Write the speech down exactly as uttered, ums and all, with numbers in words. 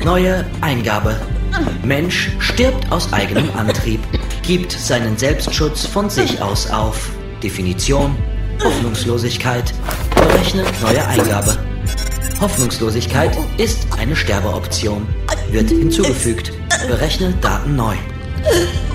Neue Eingabe. Mensch stirbt aus eigenem Antrieb, gibt seinen Selbstschutz von sich aus auf. Definition: Hoffnungslosigkeit. Berechne neue Eingabe. Hoffnungslosigkeit ist eine Sterbeoption. Wird hinzugefügt. Berechne Daten neu.